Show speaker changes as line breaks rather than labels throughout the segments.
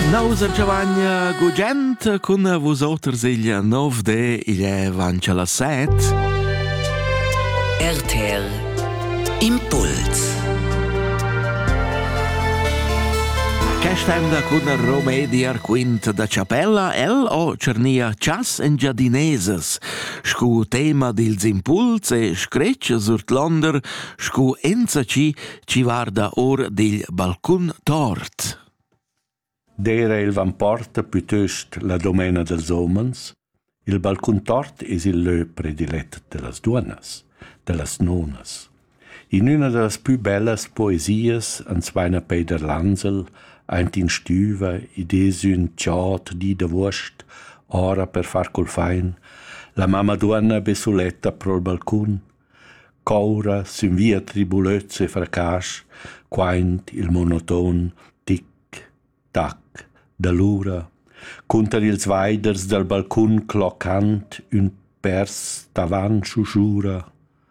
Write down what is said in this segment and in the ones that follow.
Nauser Giovanni Gugent con vosotros il 9 il vancia la 7.
RTL Impuls.
Che stenda con Romedi Arquint da Ciapella, el o cernia chas en giardineses, scu tema dils impuls e screccia surt l'onder, scu enza ci varda or del balcun tort.
D'era il van porta piuttost la domena dels omens, il balcun tort es il lö predilet de las duonas, de las nonas. In una de las più bellas poesias ans vaina Peder Lansel eint in stüva ides un tjat di de vust, ora per far col fain, la mamma duona besuletta prol balcun, coura sin via tribulezze e fracas, quaint il monoton tic-tac da l'ura, contra ils vaiders del balcun cloccant un pers tavan sciusciura.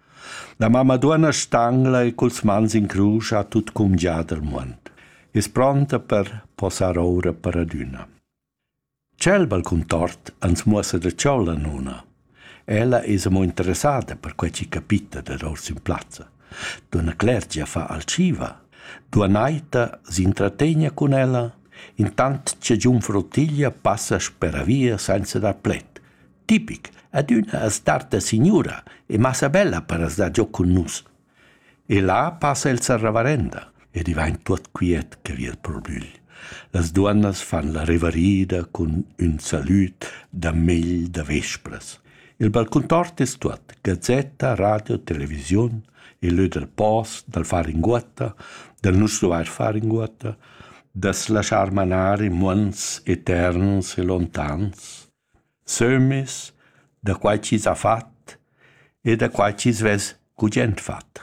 La mamma duona stangla e culs mans in crucia tut cum già del munt. Es pronta per posar ora per aduna. C'è il balcun tort ans muossa da ciò la nona. Ella es mo interessata per quei ci capita da ors in plazza. D'una clergia fa alciva. D'unaita s'intrategna con ella. Intant c'è giun frottiglia passa spera via senza dar plet. Tipic, ad una astarta signora e massa bella per asdar gio con nus. E là passa il serravarenda e diventa tot quiet che via il problugl. Las duannas fan la reverida con un salut da megl da vespres. Il balcun tort es tot, gazzetta, radio, televisione, il lö del post, del far in guatta, del nus dover far in guatta, das lasciar manare muons eterns e lontans, sömis, da quai cis ha fat e da quai cis ves gugent fat.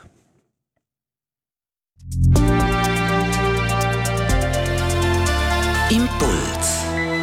Impuls.